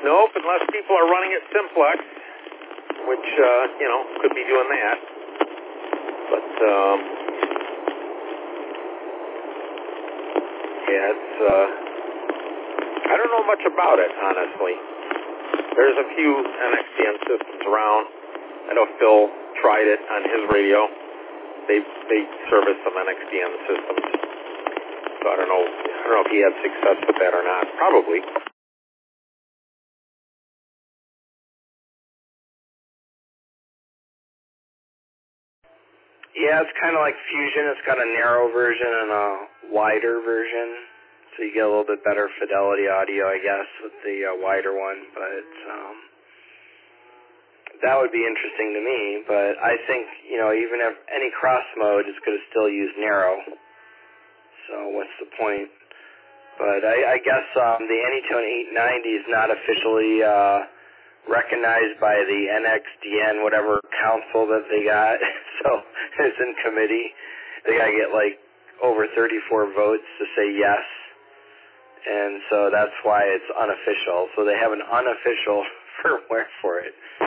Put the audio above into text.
Nope, unless people are running it simplex, which, could be doing that. But, it's, I don't know much about it, honestly. There's a few NXDN systems around. I know Phil tried it on his radio. They service some NXDN systems. So I don't know if he had success with that or not. Probably. Yeah, it's kind of like Fusion. It's got a narrow version and a wider version. So you get a little bit better fidelity audio, I guess, with the wider one. But that would be interesting to me. But I think, even if any cross mode is going to still use narrow. So what's the point? But I guess the Anytone 890 is not officially recognized by the NXDN, whatever council that they got. So it's in committee. They got to get over 34 votes to say yes. And so that's why it's unofficial. So they have an unofficial firmware for it.